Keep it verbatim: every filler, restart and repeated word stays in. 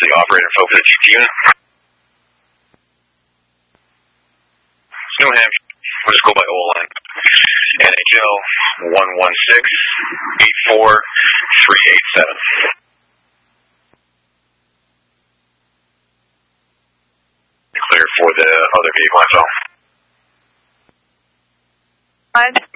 to the operator info for the G T unit. New Hampshire, we'll just go by O-line. N H L one one six eight four three eight seven. Clear for the other vehicle as well. Five.